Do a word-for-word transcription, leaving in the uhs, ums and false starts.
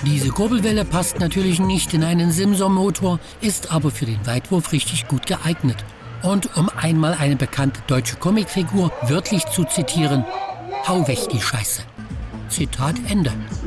Diese Kurbelwelle passt natürlich nicht in einen Simson-Motor, ist aber für den Weitwurf richtig gut geeignet. Und um einmal eine bekannte deutsche Comicfigur wörtlich zu zitieren: Hau weg die Scheiße. Zitat Ende.